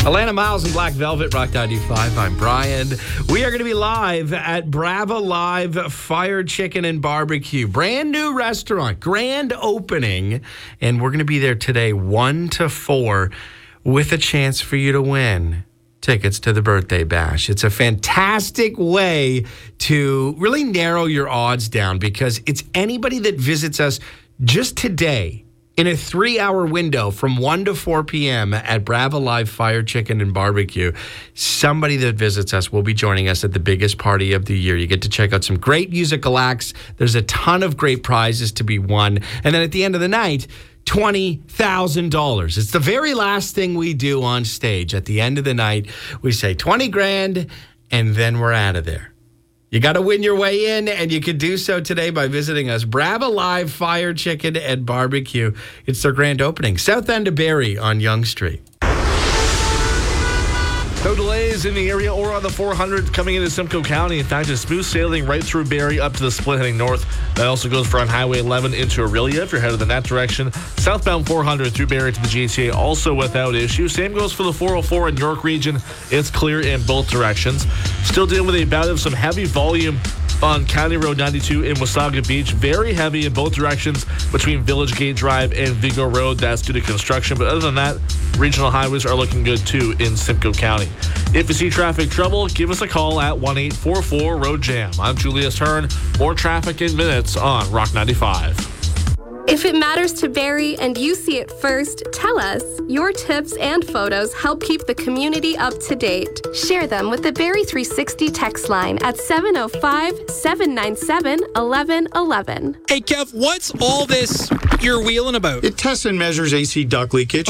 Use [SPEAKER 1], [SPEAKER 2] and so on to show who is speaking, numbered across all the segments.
[SPEAKER 1] Alana Miles and Black Velvet, Rock 95. I'm Brian. We are going to be live at Brava Live Fire Chicken and Barbecue. Brand new restaurant, grand opening. And we're going to be there today 1 to 4 with a chance for you to win tickets to the birthday bash. It's a fantastic way to really narrow your odds down because it's anybody that visits us just today in a 3-hour window from 1 to 4 p.m. at Brava Live Fire Chicken and Barbecue. Somebody that visits us will be joining us at the biggest party of the year. You get to check out some great musical acts. There's a ton of great prizes to be won. And then at the end of the night, $20,000. It's the very last thing we do on stage. At the end of the night, we say 20 grand, and then we're out of there. You got to win your way in, and you can do so today by visiting us. Brava Live Fire Chicken and Barbecue. It's their grand opening. South End of Barrie on Yonge Street.
[SPEAKER 2] No delays in the area or on the 400 coming into Simcoe County. In fact, it's smooth sailing right through Barrie up to the split heading north. That also goes for on Highway 11 into Orillia if you're headed in that direction. Southbound 400 through Barrie to the GTA also without issue. Same goes for the 404 in York region. It's clear in both directions. Still dealing with a bout of some heavy volume on County Road 92 in Wasaga Beach. Very heavy in both directions between Village Gate Drive and Vigo Road. That's due to construction. But other than that, regional highways are looking good too in Simcoe County. If you see traffic trouble, give us a call at 1-844-ROAD-JAM. I'm Julius Hearn. More traffic in minutes on Rock 95.
[SPEAKER 3] If it matters to Barrie and you see it first, tell us. Your tips and photos help keep the community up to date. Share them with the Barrie 360 text line at 705-797-1111.
[SPEAKER 4] Hey, Kev, what's all this you're wheeling about?
[SPEAKER 5] It tests and measures AC duct leakage.
[SPEAKER 4] A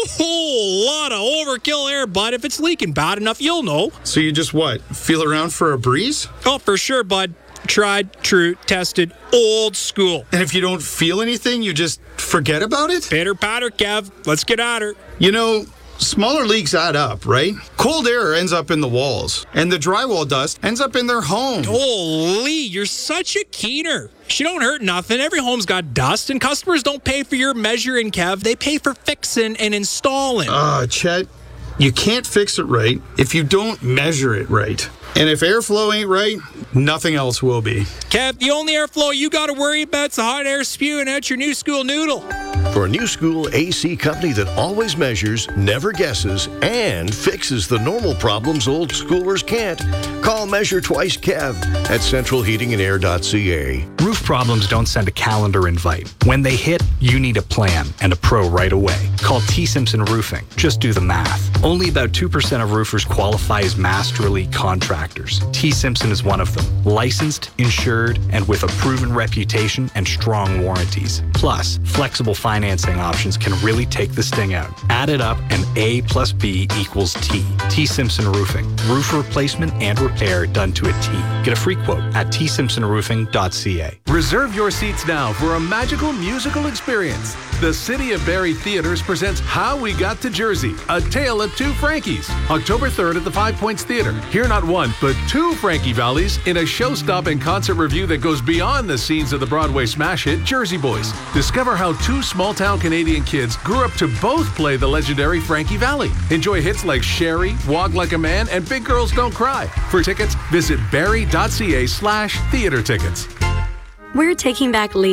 [SPEAKER 4] whole lot of overkill there, bud. If it's leaking bad enough, you'll know.
[SPEAKER 5] So you just what? Feel around for a breeze?
[SPEAKER 4] Oh, for sure, bud. Tried, true, tested, old school.
[SPEAKER 5] And if you don't feel anything, you just forget about it?
[SPEAKER 4] Pitter patter, Kev. Let's get at her.
[SPEAKER 5] You know, smaller leaks add up, right? Cold air ends up in the walls, and the drywall dust ends up in their home.
[SPEAKER 4] Holy, you're such a keener. She don't hurt nothing. Every home's got dust, and customers don't pay for your measuring, Kev. They pay for fixing and installing.
[SPEAKER 5] Chet, you can't fix it right if you don't measure it right. And if airflow ain't right, nothing else will be.
[SPEAKER 4] Kev, the only airflow you got to worry about's the hot air spewing out your new school noodle.
[SPEAKER 6] For a new school AC company that always measures, never guesses, and fixes the normal problems old schoolers can't, call Measure Twice Kev at centralheatingandair.ca.
[SPEAKER 7] Roof problems don't send a calendar invite. When they hit, you need a plan and a pro right away. Call T. Simpson Roofing. Just do the math. Only about 2% of roofers qualify as Master Elite contractors. T. Simpson is one of them. Licensed, insured, and with a proven reputation and strong warranties. Plus, flexible financing options can really take the sting out. Add it up and A plus B equals T. T. Simpson Roofing. Roof replacement and repair done to a T. Get a free quote at tsimpsonroofing.ca.
[SPEAKER 8] Reserve your seats now for a magical musical experience. The City of Barrie Theatres presents How We Got to Jersey, A Tale of Two Frankies. October 3rd at the Five Points Theatre. Hear not one, but two Frankie Valleys in a show-stopping concert review that goes beyond the scenes of the Broadway smash hit Jersey Boys. Discover how two small-town Canadian kids grew up to both play the legendary Frankie Valli. Enjoy hits like Sherry, Walk Like a Man, and Big Girls Don't Cry. For tickets, visit barrie.ca/theatre tickets.
[SPEAKER 9] We're taking back